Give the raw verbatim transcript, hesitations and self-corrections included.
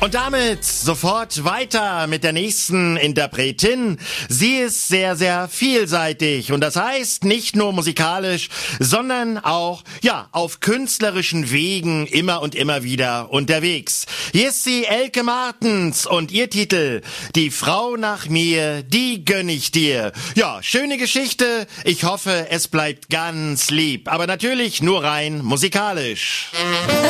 Und damit sofort weiter mit der nächsten Interpretin. Sie ist sehr, sehr vielseitig und das heißt nicht nur musikalisch, sondern auch, ja, auf künstlerischen Wegen immer und immer wieder unterwegs. Hier ist sie, Elke Martens, und ihr Titel, Die Frau nach mir, die gönn ich dir. Ja, schöne Geschichte. Ich hoffe, es bleibt ganz lieb, aber natürlich nur rein musikalisch.